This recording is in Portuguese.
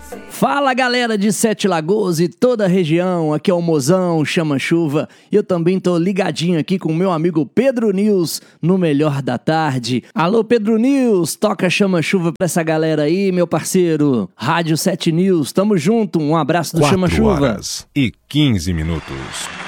Fala galera de Sete Lagoas e toda a região, aqui é o Mozão, Chama Chuva. Eu também tô ligadinho aqui com o meu amigo Pedro News no Melhor da Tarde. Alô Pedro News, toca Chama Chuva pra essa galera aí, meu parceiro. Rádio 7 News, tamo junto, um abraço do Chama Chuva. 4 horas e 15 minutos.